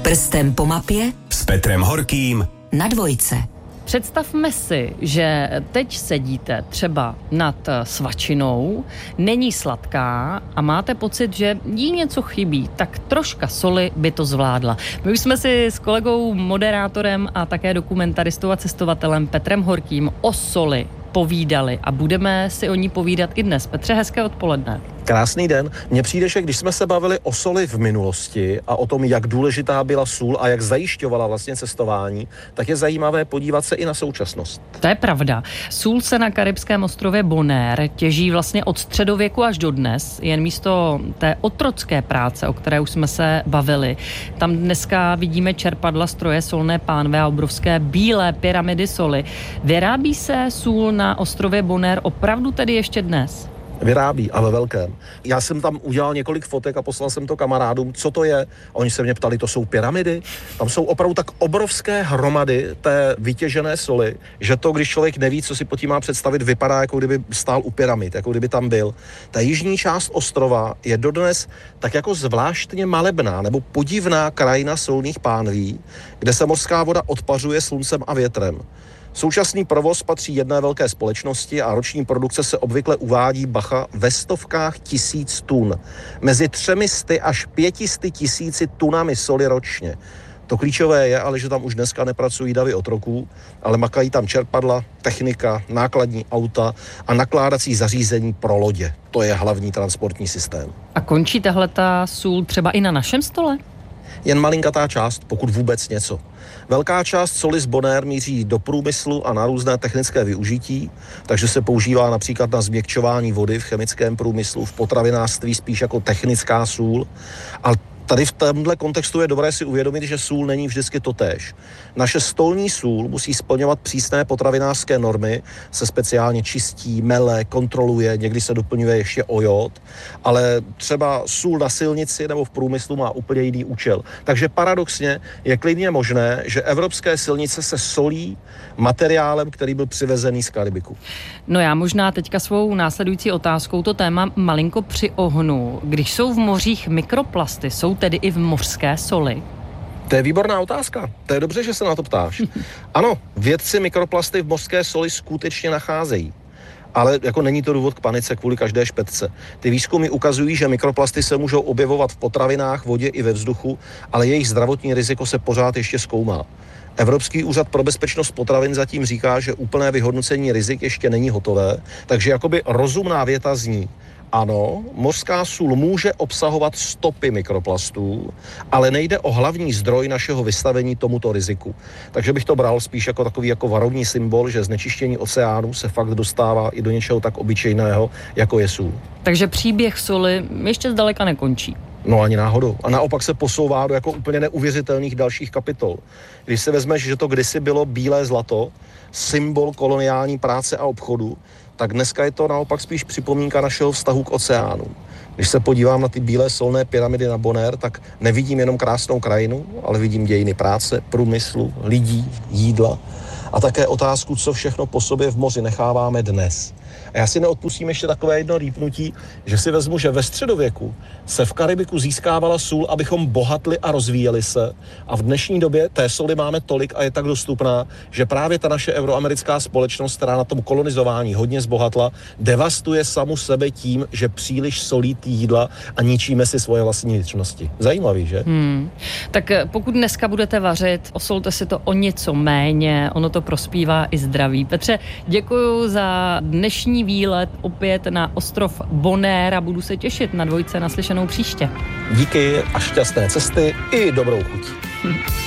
Prstem po mapě s Petrem Horkým na Dvojce. Představme si, že teď sedíte třeba nad svačinou, není sladká a máte pocit, že jí něco chybí, tak troška soli by to zvládla. My už jsme si s kolegou, moderátorem a také dokumentaristou a cestovatelem Petrem Horkým o soli povídali a budeme si o ní povídat i dnes. Petře, hezké odpoledne. Krásný den. Mně přijde, že když jsme se bavili o soli v minulosti a o tom, jak důležitá byla sůl a jak zajišťovala vlastně cestování, tak je zajímavé podívat se i na současnost. To je pravda. Sůl se na karibském ostrově Bonaire těží vlastně od středověku až do dnes, jen místo té otrocké práce, o které už jsme se bavili. Tam dneska vidíme čerpadla, stroje, solné pánve a obrovské bílé pyramidy soli. Vyrábí se sůl na ostrově Bonaire opravdu tedy ještě dnes? Vyrábí, a ve velkém. Já jsem tam udělal několik fotek a poslal jsem to kamarádům, co to je. A oni se mě ptali, to jsou pyramidy? Tam jsou opravdu tak obrovské hromady té vytěžené soli, že to, když člověk neví, co si pod tím má představit, vypadá, jako kdyby stál u pyramid, jako kdyby tam byl. Ta jižní část ostrova je dodnes tak jako zvláštně malebná nebo podivná krajina solných pánví, kde se mořská voda odpařuje sluncem a větrem. Současný provoz patří jedné velké společnosti a roční produkce se obvykle uvádí, bacha, ve stovkách tisíc tun. Mezi 300 až 500 tisíci tunami soli ročně. To klíčové je ale, že tam už dneska nepracují davy otroků, ale makají tam čerpadla, technika, nákladní auta a nakládací zařízení pro lodě. To je hlavní transportní systém. A končí tahleta sůl třeba i na našem stole? Jen malinkatá část, pokud vůbec něco. Velká část soli z Bonaire míří do průmyslu a na různé technické využití, takže se používá například na změkčování vody v chemickém průmyslu, v potravinářství spíš jako technická sůl. Ale tady v tomhle kontextu je dobré si uvědomit, že sůl není vždycky totéž. Naše stolní sůl musí splňovat přísné potravinářské normy, se speciálně čistí, mele, kontroluje, někdy se doplňuje ještě o jód, ale třeba sůl na silnici nebo v průmyslu má úplně jiný účel. Takže paradoxně je klidně možné, že evropské silnice se solí materiálem, který byl přivezený z Karibiku. No já možná teďka svou následující otázkou to téma malinko přiohnu. Když jsou v mořích mikroplasty, jsou tedy i v mořské soli? To je výborná otázka. To je dobře, že se na to ptáš. Ano, vědci mikroplasty v mořské soli skutečně nacházejí. Ale jako není to důvod k panice kvůli každé špetce. Ty výzkumy ukazují, že mikroplasty se můžou objevovat v potravinách, vodě i ve vzduchu, ale jejich zdravotní riziko se pořád ještě zkoumá. Evropský úřad pro bezpečnost potravin zatím říká, že úplné vyhodnocení rizik ještě není hotové, takže jakoby rozumná věta zní: ano, mořská sůl může obsahovat stopy mikroplastů, ale nejde o hlavní zdroj našeho vystavení tomuto riziku. Takže bych to bral spíš jako takový jako varovný symbol, že znečištění oceánu se fakt dostává i do něčeho tak obyčejného, jako je sůl. Takže příběh soli ještě zdaleka nekončí. No ani náhodou. A naopak se posouvá do jako úplně neuvěřitelných dalších kapitol. Když si vezmeš, že to kdysi bylo bílé zlato, symbol koloniální práce a obchodu, tak dneska je to naopak spíš připomínka našeho vztahu k oceánu. Když se podívám na ty bílé solné pyramidy na Bonaire, tak nevidím jenom krásnou krajinu, ale vidím dějiny práce, průmyslu, lidí, jídla a také otázku, co všechno po sobě v moři necháváme dnes. A já si neodpustím ještě takové jedno rýpnutí, že si vezmu, že ve středověku se v Karibiku získávala sůl, abychom bohatli a rozvíjeli se. A v dnešní době té soli máme tolik a je tak dostupná, že právě ta naše euroamerická společnost, která na tom kolonizování hodně zbohatla, devastuje samu sebe tím, že příliš solí jídla a ničíme si svoje vlastní vnitřnosti. Zajímavý, že? Tak pokud dneska budete vařit, osolte si to o něco méně, ono to prospívá i zdraví. Petře, děkuju za dnešní výlet opět na ostrov Bonaire a budu se těšit na Dvojce naslyšenou příště. Díky a šťastné cesty i dobrou chuť.